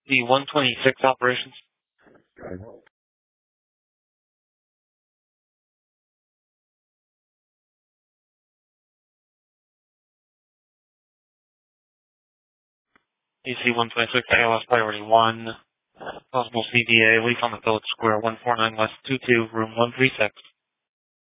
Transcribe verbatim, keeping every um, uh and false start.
The one twenty-six operations. D C one twenty-six, A L S priority one. Possible C B A, leak on the Phillips Square, one forty-nine West two two, room one three six.